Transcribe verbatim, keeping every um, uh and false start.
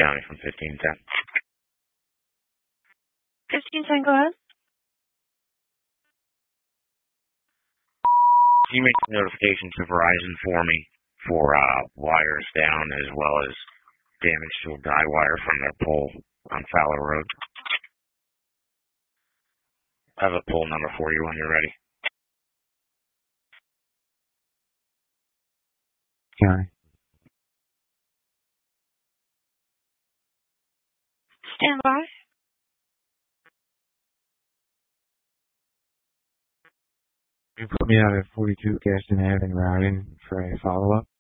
County from fifteen ten. fifteen ten, go ahead. Can you make a notification to Verizon for me for uh, wires down as well as damage to a guy wire from their pole on Fowler Road? I have a pole number for you when you're ready. County. Stand by. You put me out at forty-two Gaston Avenue routing for a follow-up.